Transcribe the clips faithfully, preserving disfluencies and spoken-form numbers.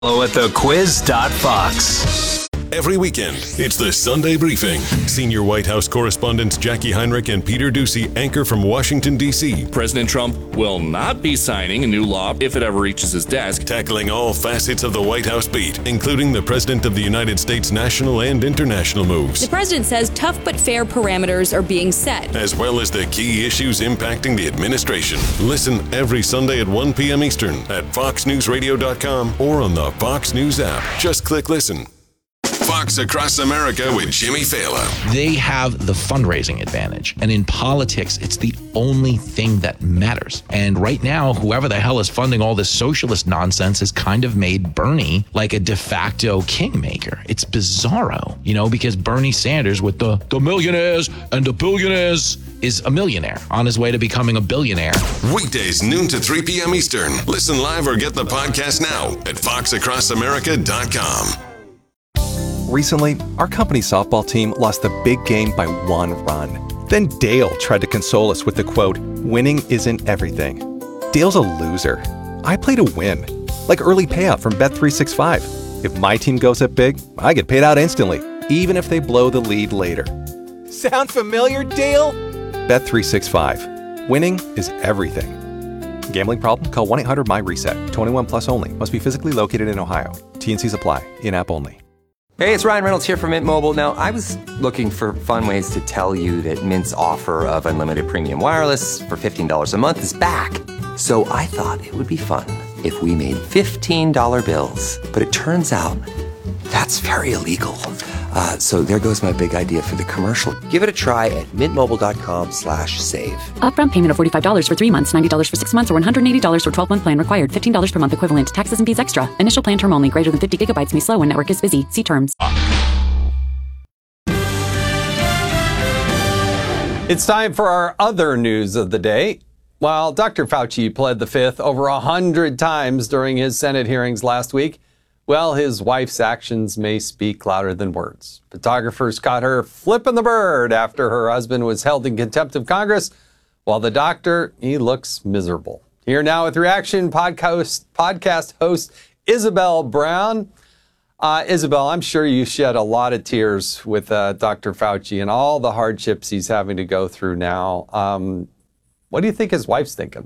Follow at the quiz dot fox. Every weekend, it's the Sunday Briefing. Senior White House correspondents Jackie Heinrich and Peter Doocy anchor from Washington, D C President Trump will not be signing a new law if it ever reaches his desk. Tackling all facets of the White House beat, including the President of the United States national and international moves. The president says tough but fair parameters are being set, as well as the key issues impacting the administration. Listen every Sunday at one p.m. Eastern at fox news radio dot com or on the Fox News app. Just click listen. Fox Across America with Jimmy Fallon. They have the fundraising advantage. And in politics, it's the only thing that matters. And right now, whoever the hell is funding all this socialist nonsense has kind of made Bernie like a de facto kingmaker. It's bizarro, you know, because Bernie Sanders with the, the millionaires and the billionaires is a millionaire on his way to becoming a billionaire. Weekdays, noon to three p.m. Eastern. Listen live or get the podcast now at fox across america dot com. Recently, our company softball team lost the big game by one run. Then Dale tried to console us with the quote, "Winning isn't everything." Dale's a loser. I play to win, like early payout from Bet three sixty-five. If my team goes up big, I get paid out instantly, even if they blow the lead later. Sound familiar, Dale? Bet three sixty-five. Winning is everything. Gambling problem? Call one eight hundred M Y reset. twenty-one plus only. Must be physically located in Ohio. T and Cs apply. In-app only. Hey, it's Ryan Reynolds here from Mint Mobile. Now, I was looking for fun ways to tell you that Mint's offer of unlimited premium wireless for fifteen dollars a month is back. So I thought it would be fun if we made fifteen dollar bills. But it turns out that's very illegal. Uh, so there goes my big idea for the commercial. Give it a try at mintmobile.com slash save. Upfront payment of forty-five dollars for three months, ninety dollars for six months, or one hundred eighty dollars for twelve-month plan required. fifteen dollars per month equivalent. Taxes and fees extra. Initial plan term only. Greater than fifty gigabytes may slow when network is busy. See terms. It's time for our other news of the day. While Doctor Fauci pled the fifth over a hundred times during his Senate hearings last week, well, his wife's actions may speak louder than words. Photographers caught her flipping the bird after her husband was held in contempt of Congress, while the doctor, he looks miserable. Here now with reaction, podcast, podcast host Isabel Brown. Uh, Isabel, I'm sure you shed a lot of tears with uh, Doctor Fauci and all the hardships he's having to go through now. Um, what do you think his wife's thinking?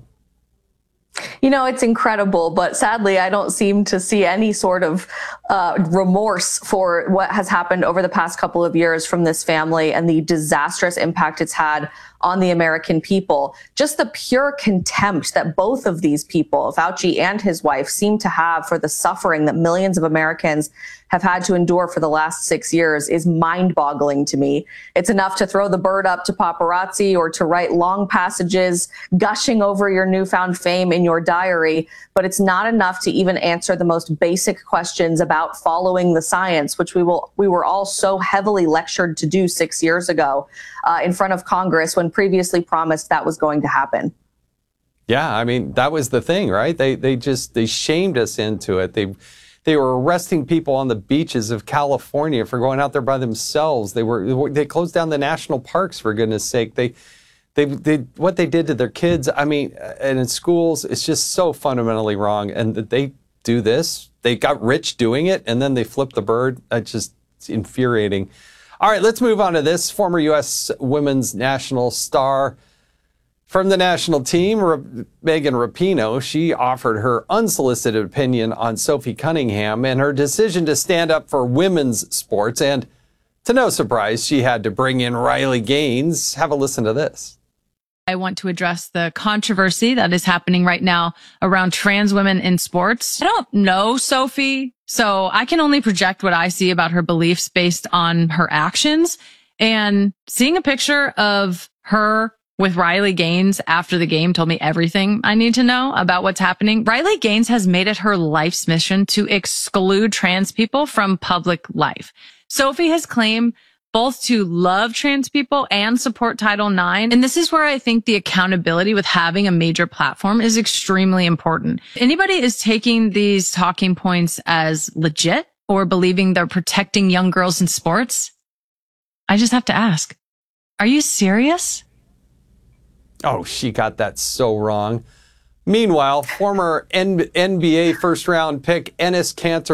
You know, it's incredible, but sadly, I don't seem to see any sort of uh, remorse for what has happened over the past couple of years from this family and the disastrous impact it's had on the American people. Just the pure contempt that both of these people, Fauci and his wife, seem to have for the suffering that millions of Americans have had to endure for the last six years is mind-boggling to me. It's enough to throw the bird up to paparazzi or to write long passages gushing over your newfound fame in your diary, but it's not enough to even answer the most basic questions about following the science, which we will we were all so heavily lectured to do six years ago uh, in front of Congress when previously promised that was going to happen. Yeah, I mean, that was the thing, right? They they just they shamed us into it. They They were arresting people on the beaches of California for going out there by themselves. They were they closed down the national parks, for goodness sake. They, they, they, what they did to their kids. I mean, and in schools, it's just so fundamentally wrong. And that they do this, they got rich doing it, and then they flip the bird. It's just it's infuriating. All right, let's move on to this. Former U S women's national star from the national team, Megan Rapinoe, she offered her unsolicited opinion on Sophie Cunningham and her decision to stand up for women's sports. And to no surprise, she had to bring in Riley Gaines. Have a listen to this. I want to address the controversy that is happening right now around trans women in sports. I don't know Sophie, so I can only project what I see about her beliefs based on her actions. And seeing a picture of her with Riley Gaines after the game told me everything I need to know about what's happening. Riley Gaines has made it her life's mission to exclude trans people from public life. Sophie has claimed both to love trans people and support Title nine. And this is where I think the accountability with having a major platform is extremely important. If anybody is taking these talking points as legit or believing they're protecting young girls in sports, I just have to ask, are you serious? Oh, she got that so wrong. Meanwhile, former N- NBA first round pick Enes Kanter